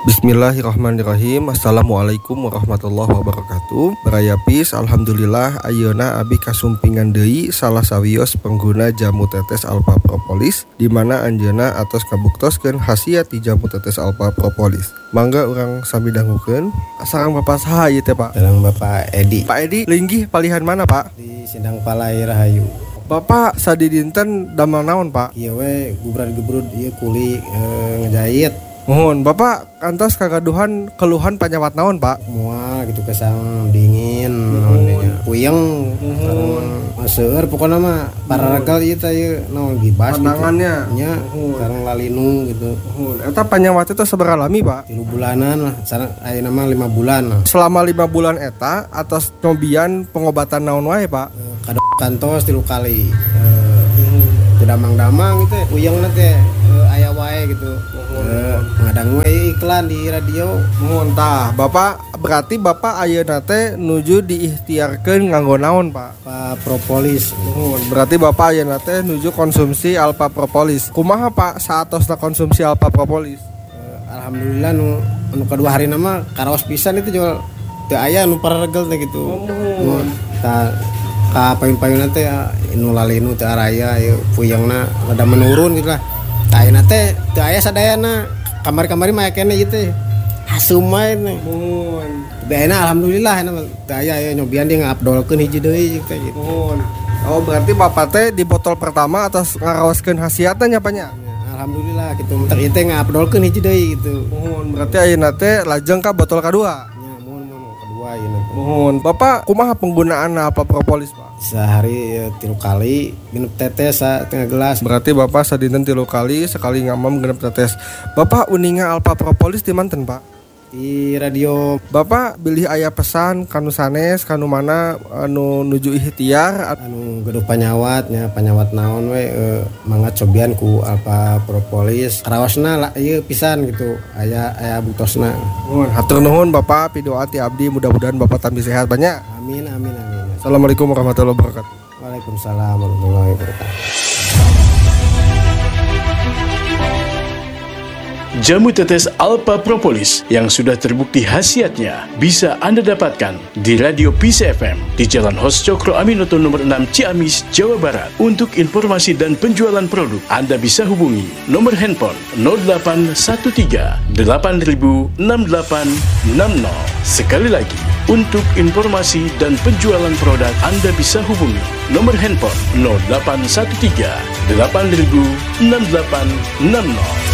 Bismillahirrahmanirrahim. Assalamualaikum warahmatullahi wabarakatuh. Baraya Peace, alhamdulillah ayeuna abi kasumpingan deui salah sawios pengguna jamu tetes alpha propolis, di mana anjeunna atos kabuktoskeun khasiat ti jamu tetes alpha propolis. Mangga urang sami dangukeun. Sareng Bapak saha ieu teh, Pak? Sareng Bapak Edi. Pak Edi, linggih palihan mana, Pak? Di Sindang Palai Rahayu. Bapak sadi dinten damel naon, Pak? Ieu we gubrad-gubrud ieu kuli ngejahit. Mohon Bapak kantos kagaduhan keluhan panyawat naon, Pak? Mual gitu kesang dingin naonnya. Puyeng maseur pokona mah pararagal ieu teh ieu naon gibas pandangannya gitu. Nya sareng lalinu gitu. Eta panyawat itu seberapa lami, Pak? 3 bulanan lah, sareng ayeuna mah 5 bulan lah. Selama 5 bulan eta atas nyobian pengobatan naon wae, Pak? Kantos 3 kali. Damang-damang gitu ya, puyeng teh aya wae gitu. Ngadang wae iklan di radio. Muntah, Bapak berarti Bapak ayeuna teh nuju diikhtiarkeun nganggo naon, Pak? Propolis. Berarti Bapak ayeuna teh nuju konsumsi alpha propolis. Kumaha, Pak, saatosna konsumsi alpha propolis? Alhamdulillah nu kedua hari nama karaos pisan itu jual teu aya nu pararegel teh gitu. Tah ka payun-payunna teh nu lalinu teu araya ieu puyengna rada menurun gitu lah. Tah ayeuna teh teu aya sadayana. Kamari-kamari mah keneh ieu teh. Hasum wae teh. Ayeuna alhamdulillah ayeuna teu aya aya nyobian dia ngabdolkeun hiji deui teh gitu. Oh, berarti Bapak teh di botol pertama atas ngaraoskeun khasiatna nya, Pak nya? Alhamdulillah gitu. Mentek ieu teh ngabdolkeun hiji deui gitu. Berarti ayeuna teh lajeng ka botol kedua. Kedua ieu. Mohon Bapak kumaha penggunaan alpha propolis, Pak? Sehari 3 kali minum tetes setengah gelas. Berarti Bapak sadinten 3 kali, sekali ngamam genep tetes. Bapak uninga alpha propolis di manten, Pak? Di radio. Bapak bilih aya pesan kanu sanes kanu mana anu nuju ikhtiar anu geduh panyawatnya panyawat naon we mangga cobian ku alpha propolis karaosna ieu pisan gitu aya buktosna. Hatur nuhun Bapak, pidoa ti abdi mudah-mudahan Bapak tambah sehat banyak. Amin amin amin. Assalamualaikum warahmatullahi wabarakatuh. Waalaikumsalam warahmatullahi wabarakatuh. Jamu tetes alpha propolis yang sudah terbukti khasiatnya bisa Anda dapatkan di Radio Peace FM di Jalan Hos Cokro Aminoto nomor 6 Ciamis, Jawa Barat. Untuk informasi dan penjualan produk, Anda bisa hubungi nomor handphone 0813 8000 6860. Sekali lagi, untuk informasi dan penjualan produk, Anda bisa hubungi nomor handphone 0813 8000 6860.